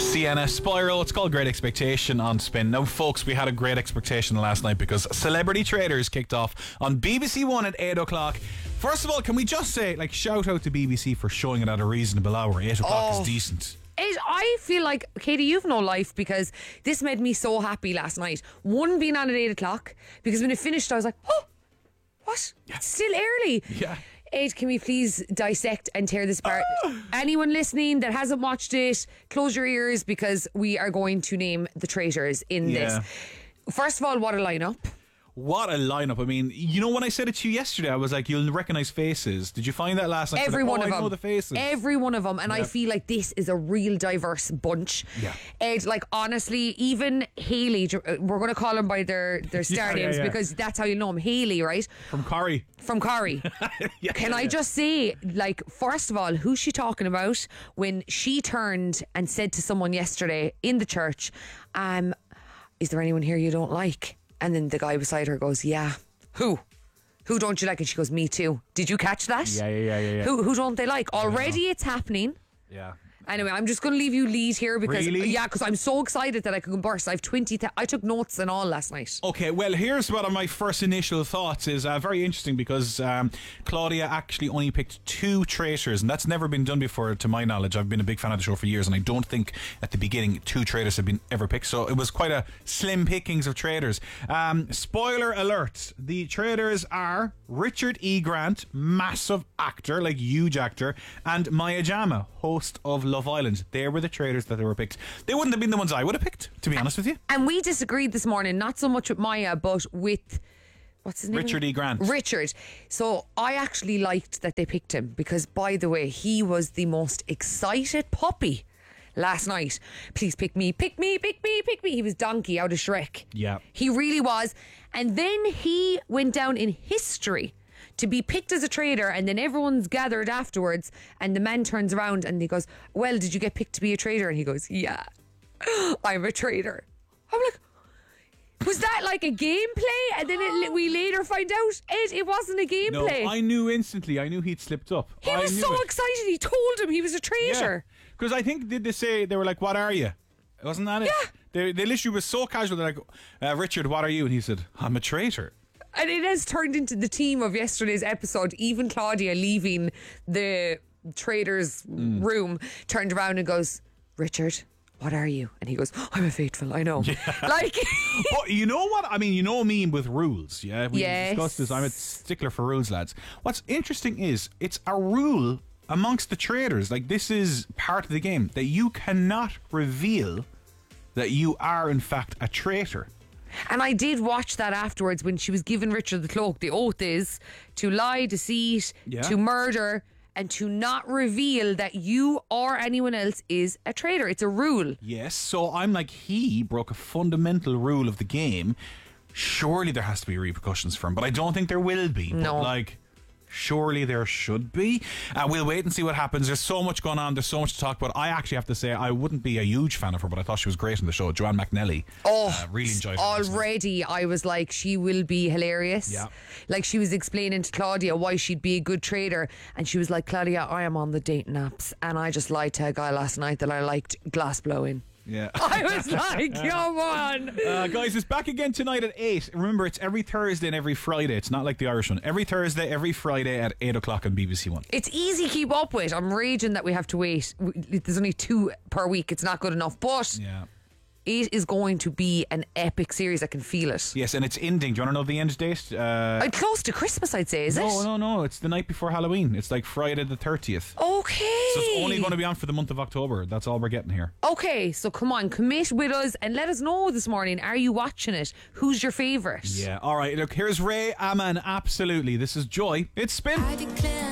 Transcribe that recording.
Sienna, Spiral. It's called Great Expectation on Spin. Now, folks, we had a great expectation last night because Celebrity Traders kicked off on BBC One at 8 o'clock. First of all, can we just say, shout out to BBC for showing it at a reasonable hour. 8 o'clock is decent. I feel like, Katie, you've no life because this made me so happy last night. One, being on at 8 o'clock, because when it finished, I was like, oh, what? Yeah. It's still early. Yeah. Ed, can we please dissect and tear this apart? Anyone listening that hasn't watched it, close your ears because we are going to name the traitors in this. First of all, what a lineup. What a lineup. I mean, you know, when I said it to you yesterday, I was like, you'll recognise faces. Did you find that last night? Every one of them. I know the faces. Every one of them. And I feel like this is a real diverse bunch. Yeah. Ed, honestly, even Hayley, we're going to call them by their star names because that's how you know them. Hayley, right? From Corrie. Can I just say, first of all, who's she talking about when she turned and said to someone yesterday in the church, is there anyone here you don't like? And then the guy beside her goes, yeah. Who don't you like? And she goes, me too. Did you catch that? Yeah. Who don't they like? Already it's happening. Yeah. Anyway, I'm just going to leave you lead here because because I'm so excited that I could burst. I have 20. I took notes and all last night. Okay, well, here's what my first initial thoughts is. Very interesting because Claudia actually only picked 2 traitors, and that's never been done before, to my knowledge. I've been a big fan of the show for years, and I don't think at the beginning 2 traitors have been ever picked. So it was quite a slim pickings of traitors. Spoiler alert: the traitors are Richard E. Grant, massive actor, huge actor, and Maya Jama, host of Love Island. They were the traitors that were picked. They wouldn't have been the ones I would have picked, to be honest with you. And we disagreed this morning, not so much with Maya, but with, what's his name? Richard E. Grant. Richard. So I actually liked that they picked him because, by the way, he was the most excited puppy last night. Please pick me, pick me, pick me, pick me. He was Donkey out of Shrek. Yeah. He really was. And then he went down in history to be picked as a traitor, and then everyone's gathered afterwards and the man turns around and he goes, well, did you get picked to be a traitor? And he goes, yeah, I'm a traitor. I'm like, was that like a gameplay? And then we later find out it wasn't a gameplay. No, I knew instantly. I knew he'd slipped up. He was so excited. He told him he was a traitor. Because I think, did they say, they were like, what are you? Wasn't that it? Yeah. They literally was so casual. They're like, Richard, what are you? And he said, I'm a traitor. And it has turned into the theme of yesterday's episode. Even Claudia, leaving the trader's room, turned around and goes, Richard, what are you? And he goes, I'm a faithful, I know. Yeah. But you know what? I mean, you know me with rules. Yeah, we discussed this. I'm a stickler for rules, lads. What's interesting is it's a rule amongst the traders. This is part of the game that you cannot reveal that you are in fact a traitor. And I did watch that afterwards when she was giving Richard the cloak. The oath is to lie, deceit, to murder, and to not reveal that you or anyone else is a traitor. It's a rule. Yes, so I'm like, he broke a fundamental rule of the game. Surely there has to be repercussions for him, but I don't think there will be. No. But surely there should be. We'll wait and see what happens. There's so much going on. There's so much to talk about. I actually have to say I wouldn't be a huge fan of her, but I thought she was great in the show. Joanne McNally. Really enjoyed her. Already I was like, she will be hilarious. Yeah. She was explaining to Claudia why she'd be a good trader, and she was like, Claudia, I am on the dating apps, and I just lied to a guy last night that I liked glass blowing. Yeah. I was like, come on. Guys, it's back again tonight at 8. Remember, it's every Thursday and every Friday. It's not like the Irish one. Every Thursday, every Friday at 8 o'clock on BBC One. It's easy to keep up with. I'm raging that we have to wait. There's only 2 per week. It's not good enough. But it is going to be an epic series. I can feel it. Yes, and it's ending. Do you want to know the end date? Close to Christmas, I'd say, is it? No. It's the night before Halloween. It's Friday the 30th. Okay. So it's only going to be on for the month of October. That's all we're getting here. Okay, so come on, commit with us and let us know this morning. Are you watching it? Who's your favourite? Yeah, all right. Look, here's Ray Aman. Absolutely. This is Joy. It's Spin. I declare